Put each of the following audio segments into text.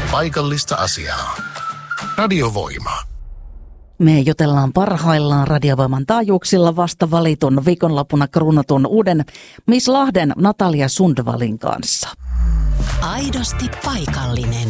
paikallista asiaa. Radiovoima. Me jutellaan parhaillaan Radiovoiman taajuuksilla vasta valitun viikonloppuna kruunatun uuden Miss Lahden Natalia Sundvalin kanssa. Aidosti paikallinen.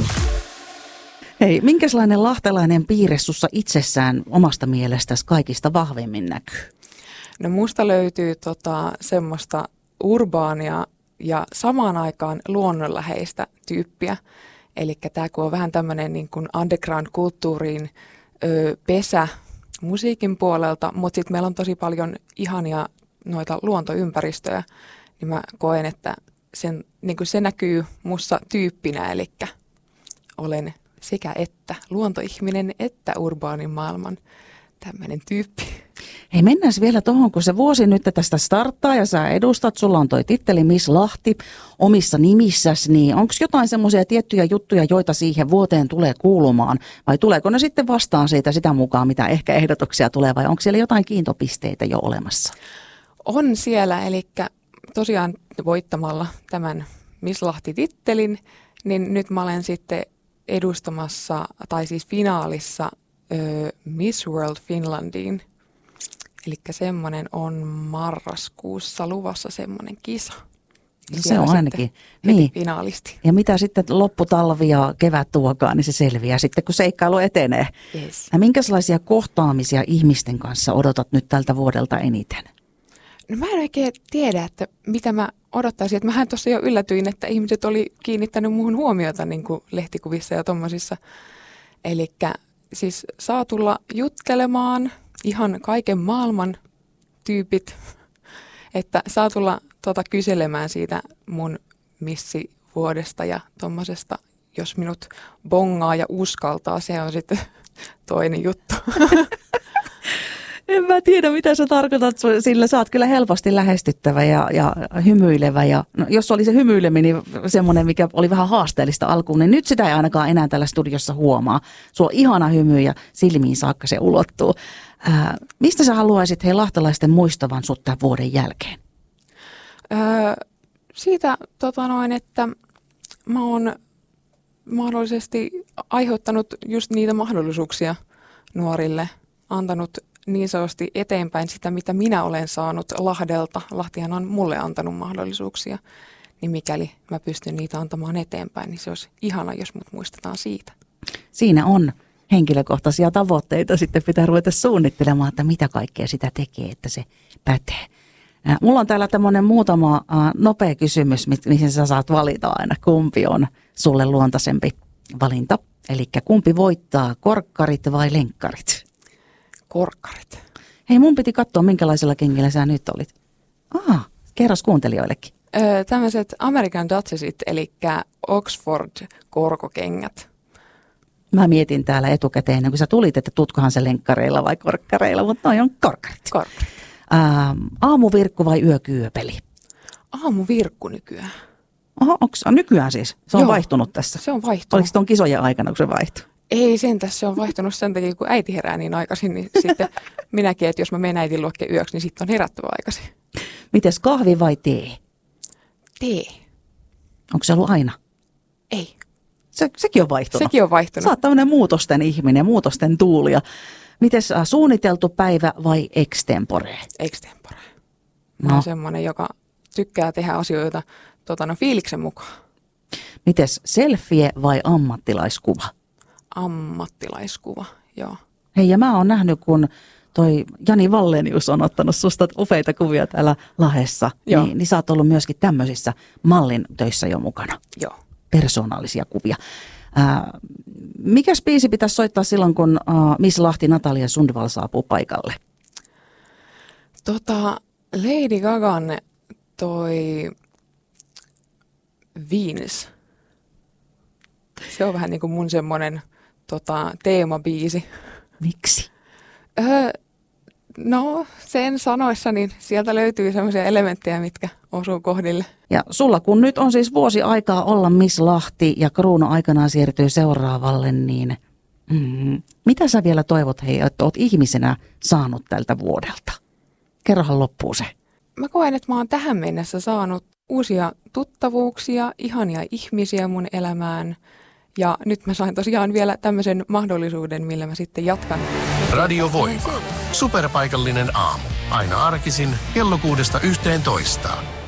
Hei, minkälainen lahtelainen piirre sussa itsessään omasta mielestäsi kaikista vahvimmin näkyy? No musta löytyy semmoista urbaania ja samaan aikaan luonnonläheistä tyyppiä. Eli tämä kun on vähän tämmöinen niin kuin underground-kulttuuriin pesä musiikin puolelta, mutta sitten meillä on tosi paljon ihania noita luontoympäristöjä, niin mä koen, että se näkyy musta tyyppinä, eli olen sekä että luontoihminen että urbaanin maailman tämmöinen tyyppi. Hei, mennään vielä tuohon, kun se vuosi nyt tästä starttaa ja sä edustat, sulla on toi titteli Miss Lahti omissa nimissäsi, niin onko jotain semmoisia tiettyjä juttuja, joita siihen vuoteen tulee kuulumaan, vai tuleeko ne sitten vastaan siitä sitä mukaan, mitä ehkä ehdotuksia tulee, vai onko siellä jotain kiintopisteitä jo olemassa? On siellä, eli tosiaan voittamalla tämän Miss Lahti-tittelin, niin nyt mä olen sitten edustamassa, tai siis finaalissa Miss World Finlandiin. Eli semmoinen on marraskuussa luvassa semmoinen kisa. Se on ainakin. Niin. Finaalisti. Ja mitä sitten lopputalvi ja kevät tuokaan, niin se selviää sitten, kun seikkailu etenee. Yes. Ja minkälaisia kohtaamisia ihmisten kanssa odotat nyt tältä vuodelta eniten? No mä en oikein tiedä, että mitä mä odottaisin. Että mähän tuossa jo yllätyin, että ihmiset oli kiinnittänyt muuhun huomiota niin kuin lehtikuvissa ja tommosissa. Elikkä siis saa tulla juttelemaan ihan kaiken maailman tyypit, että saa tulla kyselemään siitä mun missivuodesta ja tommosesta, jos minut bongaa ja uskaltaa, se on sitten toinen juttu. En mä tiedä, mitä sä tarkoitat, sillä sä oot kyllä helposti lähestyttävä ja hymyilevä. Ja no, jos oli se hymyileminen niin semmoinen, mikä oli vähän haasteellista alkuun, niin nyt sitä ei ainakaan enää tällä studiossa huomaa. Sulla on ihana hymy ja silmiin saakka se ulottuu. Mistä sä haluaisit lahtelaisten muistavan sut tämän vuoden jälkeen? Siitä, että mä oon mahdollisesti aiheuttanut just niitä mahdollisuuksia nuorille, antanut niin sanotusti eteenpäin sitä, mitä minä olen saanut Lahdelta. Lahtihan on mulle antanut mahdollisuuksia, niin mikäli mä pystyn niitä antamaan eteenpäin, niin se olisi ihana, jos mut muistetaan siitä. Siinä on henkilökohtaisia tavoitteita, sitten pitää ruveta suunnittelemaan, että mitä kaikkea sitä tekee, että se pätee. Mulla on täällä tämmöinen muutama nopea kysymys, mihin sä saat valita aina, kumpi on sulle luontaisempi valinta. Eli kumpi voittaa, korkkarit vai lenkkarit? Korkkarit. Hei, mun piti katsoa, minkälaisella kengillä sä nyt olit. Kerros kuuntelijoillekin. Tämmöiset American Duchessit, eli Oxford-korkokengät. Mä mietin täällä etukäteen, kun sä tulit, että tutkohan se lenkkareilla vai korkkareilla, mutta noi on korkkarit. Aamuvirkku vai yökyöpeli? Aamuvirkku nykyään. Oho, onks nykyään siis? Se on vaihtunut tässä. Se on vaihtunut. Oliko ton kisojen aikana, kun se vaihtui? Ei sentäs, se on vaihtunut sen takia, kun äiti herää niin aikaisin, niin sitten minäkin, että jos mä menen äitin luokke yöksi, niin sitten on herättävä aikaisin. Mites kahvi vai tee? Tee. Onko se ollut aina? Ei. Sekin on vaihtunut. Sekin on vaihtunut. Sä oot tämmöinen muutosten ihminen, muutosten tuulija. Mites suunniteltu päivä vai extempore? Extempore. Mä oon semmoinen, joka tykkää tehdä asioita fiiliksen mukaan. Mites selfie vai ammattilaiskuva? Ammattilaiskuva, joo. Hei, ja mä oon nähnyt, kun toi Jani Vallenius on ottanut susta upeita kuvia täällä Lahdessa. Niin sä oot ollut myöskin tämmöisissä mallin töissä jo mukana. Joo. Persoonallisia kuvia. Mikäs biisi pitäisi soittaa silloin, kun Miss Lahti Natalia Sundval saapuu paikalle? Lady Gagan toi Venus. Se on vähän niin kuin mun semmoinen teemabiisi. Miksi? No, sen sanoissa, niin sieltä löytyy semmoisia elementtejä, mitkä osuu kohdille. Ja sulla, kun nyt on siis vuosi aikaa olla Miss Lahti ja kruunu aikanaan siirtyy seuraavalle, niin mitä sä vielä toivot, että oot ihmisenä saanut tältä vuodelta? Kerrohan loppuun se. Mä koen, että mä oon tähän mennessä saanut uusia tuttavuuksia, ihania ihmisiä mun elämään Ja nyt mä sain tosiaan vielä tämmöisen mahdollisuuden, millä mä sitten jatkan. Radio Voima. Superpaikallinen aamu. Aina arkisin kello 6–11.